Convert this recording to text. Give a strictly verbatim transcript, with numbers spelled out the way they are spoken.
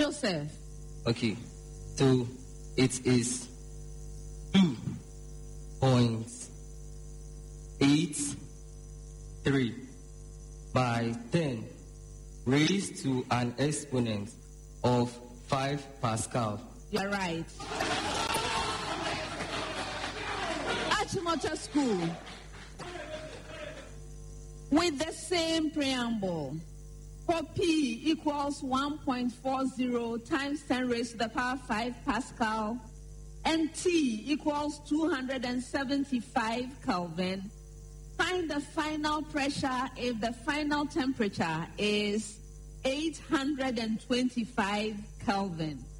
Joseph. Okay, so it is two point eight three by ten raised to an exponent of five Pascal. You're right. Achimota School, with the same preamble, for P equals one point four zero times ten raised to the power five Pascal, and T equals two hundred seventy-five Kelvin, find the final pressure if the final temperature is eight hundred twenty-five Kelvin.